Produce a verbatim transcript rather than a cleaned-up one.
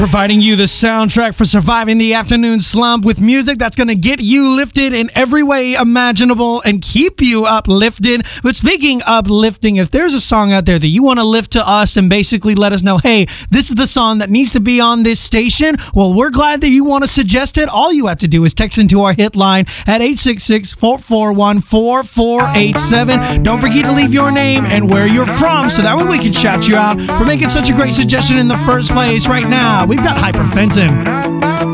providing you the soundtrack for surviving the afternoon slump with music that's going to get you lifted in every way imaginable and keep you uplifted. But speaking uplifting, if there's a song out there that you want to lift to us and basically let us know, hey, this is the song that needs to be on this station, well, we're glad that you want to suggest it. All you have to do is text into our hit line at eight six six, four four one, four four eight seven. Don't forget to leave your name and where you're from so that way we can shout you out for making such a great suggestion in the first place. Right now, we've got Hyperfenton.